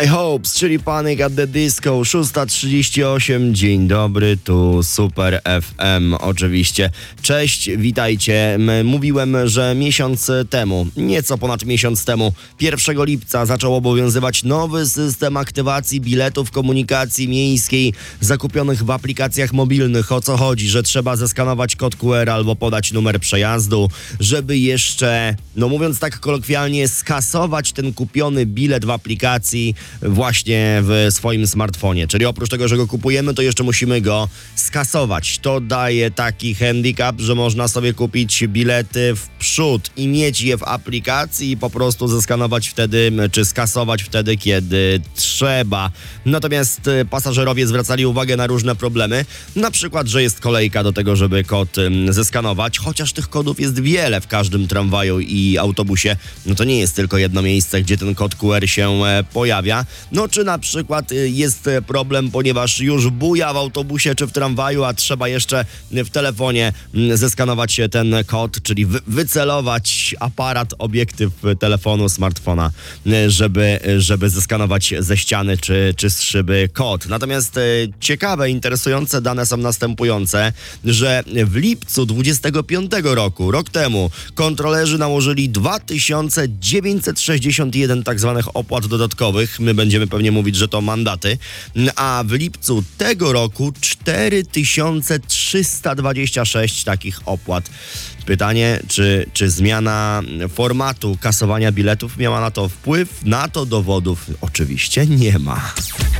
High Hopes, czyli Panic at the Disco, 6:38. Dzień dobry, tu Super FM oczywiście. Cześć, witajcie. Mówiłem, że miesiąc temu, nieco ponad miesiąc temu, 1 lipca zaczął obowiązywać nowy system aktywacji biletów komunikacji miejskiej zakupionych w aplikacjach mobilnych. O co chodzi? Że trzeba zeskanować kod QR albo podać numer przejazdu, żeby jeszcze, no mówiąc tak kolokwialnie, skasować ten kupiony bilet w aplikacji właśnie w swoim smartfonie. Czyli oprócz tego, że go kupujemy, to jeszcze musimy go skasować. To daje taki handicap, że można sobie kupić bilety w przód i mieć je w aplikacji i po prostu zeskanować wtedy, czy skasować wtedy, kiedy trzeba. Natomiast pasażerowie zwracali uwagę na różne problemy. Na przykład, że jest kolejka do tego, żeby kod zeskanować, chociaż tych kodów jest wiele w każdym tramwaju i autobusie. No to nie jest tylko jedno miejsce, gdzie ten kod QR się pojawia. No czy na przykład jest problem, ponieważ już buja w autobusie czy w tramwaju, a trzeba jeszcze w telefonie zeskanować ten kod, czyli wycelować aparat, obiektyw telefonu, smartfona, żeby zeskanować ze ściany czy z szyby kod. Natomiast ciekawe, interesujące dane są następujące, że w lipcu 25 roku, rok temu, kontrolerzy nałożyli 2961 tak zwanych opłat dodatkowych. My będziemy pewnie mówić, że to mandaty. A w lipcu tego roku 4326 takich opłat. Pytanie, czy zmiana formatu kasowania biletów miała na to wpływ? Na to dowodów oczywiście nie ma.